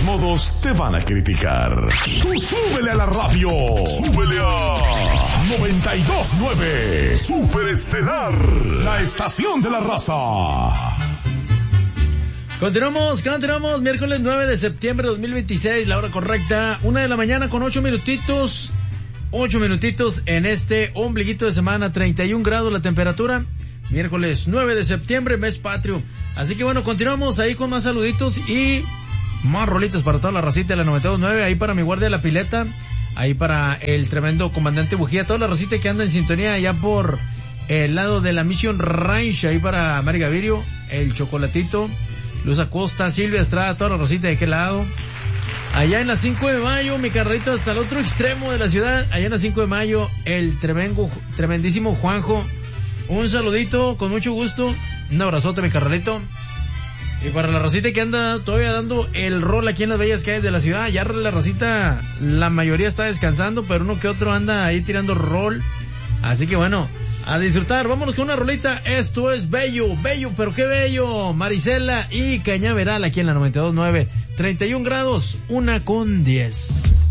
modos te van a criticar. Tú súbele a la radio. Súbele a 92.9 Superestelar, la estación de la raza. Continuamos, miércoles 9 de septiembre de 2026, la hora correcta, 1 de la mañana con 8 minutitos en este ombliguito de semana, 31 grados la temperatura, miércoles 9 de septiembre, mes patrio. Así que bueno, continuamos ahí con más saluditos y más rolitas para toda la racita de la 92.9, ahí para mi guardia de la pileta, ahí para el tremendo comandante Bujía, toda la racita que anda en sintonía allá por el lado de la Mission Ranch, ahí para Mari Gavirio, el Chocolatito, Luz Acosta, Silvia Estrada, toda la rosita de aquel lado. Allá en la 5 de mayo, mi carrito hasta el otro extremo de la ciudad. Allá en la 5 de mayo, el tremendísimo Juanjo. Un saludito, con mucho gusto. Un abrazote, mi carrito. Y para la rosita que anda todavía dando el rol aquí en las bellas calles de la ciudad. Ya la rosita, la mayoría está descansando, pero uno que otro anda ahí tirando rol. Así que bueno, a disfrutar. Vámonos con una rolita. Esto es bello, pero qué bello. Marisela y Cañaveral aquí en la 92.9. 31 grados, 1:10.